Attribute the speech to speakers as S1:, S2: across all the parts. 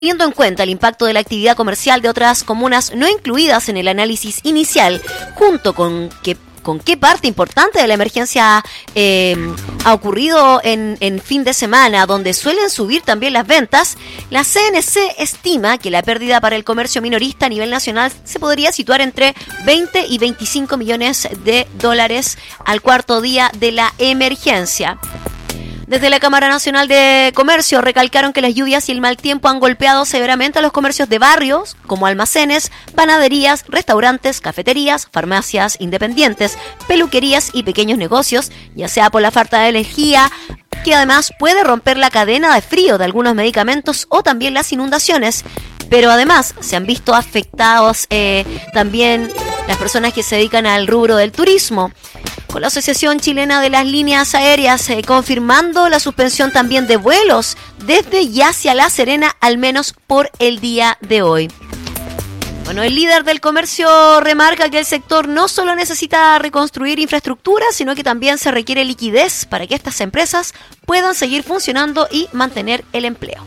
S1: Teniendo en cuenta el impacto de la actividad comercial de otras comunas no incluidas en el análisis inicial, junto con qué parte importante de la emergencia ha ocurrido en fin de semana, donde suelen subir también las ventas, la CNC estima que la pérdida para el comercio minorista a nivel nacional se podría situar entre 20 y 25 millones de dólares al cuarto día de la emergencia. Desde la Cámara Nacional de Comercio recalcaron que las lluvias y el mal tiempo han golpeado severamente a los comercios de barrios, como almacenes, panaderías, restaurantes, cafeterías, farmacias independientes, peluquerías y pequeños negocios, ya sea por la falta de energía, que además puede romper la cadena de frío de algunos medicamentos o también las inundaciones. Pero además se han visto afectados también las personas que se dedican al rubro del turismo, con la Asociación Chilena de las Líneas Aéreas confirmando la suspensión también de vuelos desde y hacia La Serena, al menos por el día de hoy. Bueno, el líder del comercio remarca que el sector no solo necesita reconstruir infraestructura, sino que también se requiere liquidez para que estas empresas puedan seguir funcionando y mantener el empleo.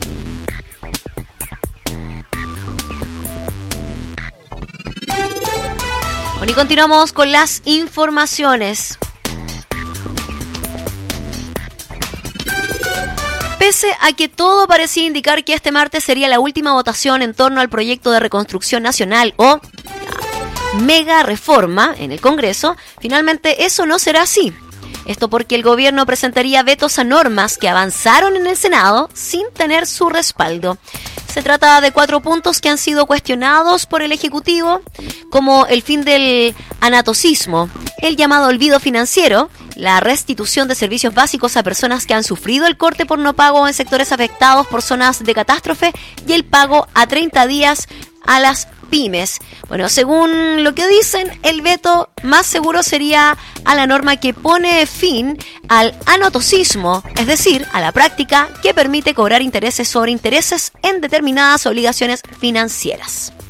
S1: Bueno, y continuamos con las informaciones. Pese a que todo parecía indicar que este martes sería la última votación en torno al proyecto de reconstrucción nacional o mega reforma en el Congreso, finalmente eso no será así. Esto porque el gobierno presentaría vetos a normas que avanzaron en el Senado sin tener su respaldo. Se trata de 4 puntos que han sido cuestionados por el Ejecutivo, como el fin del anatocismo, el llamado olvido financiero, la restitución de servicios básicos a personas que han sufrido el corte por no pago en sectores afectados por zonas de catástrofe y el pago a 30 días a las pymes. Bueno, según lo que dicen, el veto más seguro sería a la norma que pone fin al anatocismo, es decir, a la práctica que permite cobrar intereses sobre intereses en determinadas obligaciones financieras.